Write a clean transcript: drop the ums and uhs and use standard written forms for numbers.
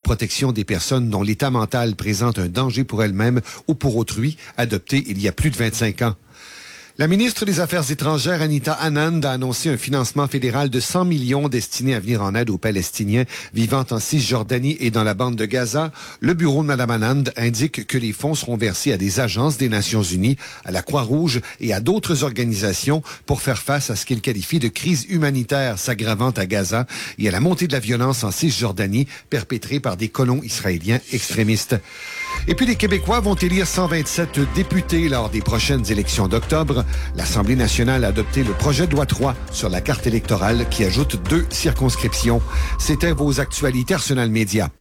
protection des personnes dont l'état mental présente un danger pour elles-mêmes ou pour autrui, adoptée il y a plus de 25 ans. La ministre des Affaires étrangères, Anita Anand, a annoncé un financement fédéral de 100 millions destiné à venir en aide aux Palestiniens vivant en Cisjordanie et dans la bande de Gaza. Le bureau de Mme Anand indique que les fonds seront versés à des agences des Nations unies, à la Croix-Rouge et à d'autres organisations pour faire face à ce qu'il qualifie de crise humanitaire s'aggravant à Gaza et à la montée de la violence en Cisjordanie perpétrée par des colons israéliens extrémistes. Et puis les Québécois vont élire 127 députés lors des prochaines élections d'octobre. L'Assemblée nationale a adopté le projet de loi 3 sur la carte électorale qui ajoute 2 circonscriptions. C'était vos actualités Arsenal Média.